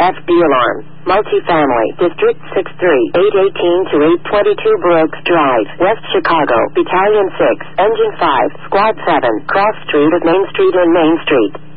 FD alarm. Multifamily, District 63, 818 to 822 Brooks Drive, West Chicago, Battalion 6, Engine 5, Squad 7, Cross Street of Main Street and Main Street.